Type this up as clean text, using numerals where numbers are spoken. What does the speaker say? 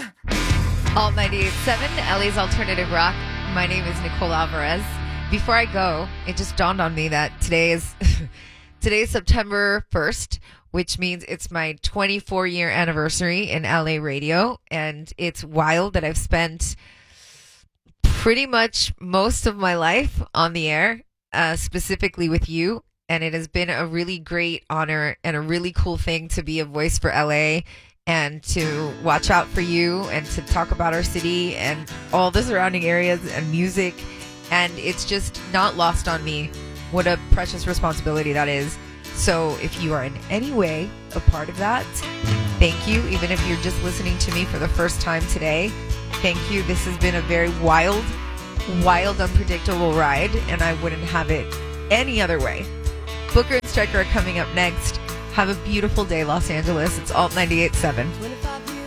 Alt 98.7, LA's Alternative Rock. My name is Nicole Alvarez. Before I go, it just dawned on me that today is September 1st, which means it's my 24-year anniversary in LA radio. And it's wild that I've spent pretty much most of my life on the air, specifically with you. And it has been a really great honor and a really cool thing to be a voice for LA and to watch out for you and to talk about our city and all the surrounding areas and music. And it's just not lost on me what a precious responsibility that is. So if you are in any way a part of that, thank you. Even if you're just listening to me for the first time today, thank you. This has been a very wild, unpredictable ride, and I wouldn't have it any other way. Booker and Stryker are coming up next. Have a beautiful day, Los Angeles. It's Alt 98.7.